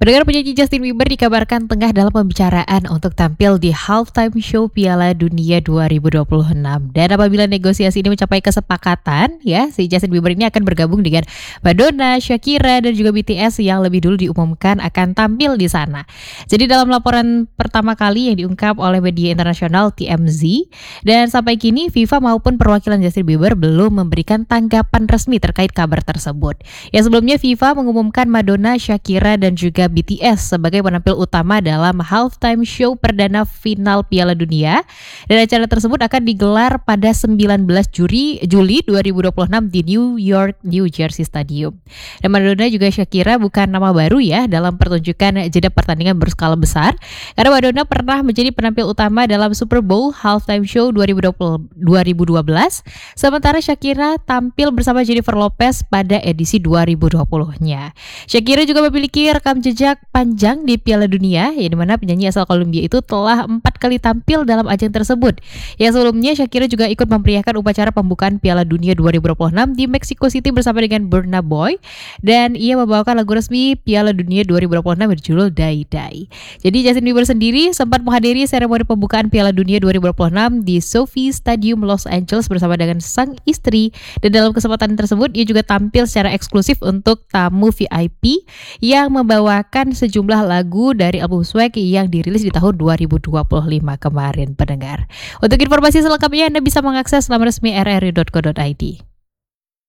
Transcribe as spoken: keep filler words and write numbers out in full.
Pendengar, penyanyi Justin Bieber dikabarkan tengah dalam pembicaraan untuk tampil di halftime show Piala Dunia dua ribu dua puluh enam. Dan apabila negosiasi ini mencapai kesepakatan, ya, si Justin Bieber ini akan bergabung dengan Madonna, Shakira, dan juga B T S yang lebih dulu diumumkan akan tampil di sana. Jadi dalam laporan pertama kali yang diungkap oleh media internasional T M Z, dan sampai kini FIFA maupun perwakilan Justin Bieber belum memberikan tanggapan resmi terkait kabar tersebut. Ya, sebelumnya FIFA mengumumkan Madonna, Shakira, dan juga B T S sebagai penampil utama dalam halftime show perdana final Piala Dunia, dan acara tersebut akan digelar pada sembilan belas Juli dua ribu dua puluh enam di New York New Jersey Stadium. Dan Madonna juga Shakira bukan nama baru ya dalam pertunjukan jeda pertandingan berskala besar, karena Madonna pernah menjadi penampil utama dalam Super Bowl halftime show dua ribu dua belas, sementara Shakira tampil bersama Jennifer Lopez pada edisi dua ribu dua puluh-nya. Shakira juga memiliki rekam jejak panjang di Piala Dunia, ya, di mana penyanyi asal Kolombia itu telah empat kali tampil dalam ajang tersebut. Ya, sebelumnya Shakira juga ikut memeriahkan upacara pembukaan Piala Dunia dua ribu dua puluh enam di Mexico City bersama dengan Burna Boy, dan ia membawakan lagu resmi Piala Dunia dua ribu dua puluh enam berjudul Die Die. Jadi Justin Bieber sendiri sempat menghadiri seremoni pembukaan Piala Dunia dua ribu dua puluh enam di SoFi Stadium Los Angeles bersama dengan sang istri, dan dalam kesempatan tersebut ia juga tampil secara eksklusif untuk tamu V I P yang membawakan sejumlah lagu dari album Swag yang dirilis di tahun dua ribu dua puluh lima kemarin, pendengar. Untuk informasi selengkapnya Anda bisa mengakses laman resmi r r i dot co dot i d.